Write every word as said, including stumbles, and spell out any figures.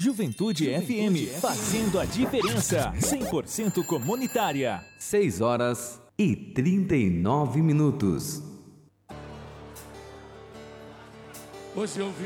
Juventude, Juventude F M, fazendo a diferença. cem por cento comunitária. seis horas e trinta e nove minutos. Hoje eu vi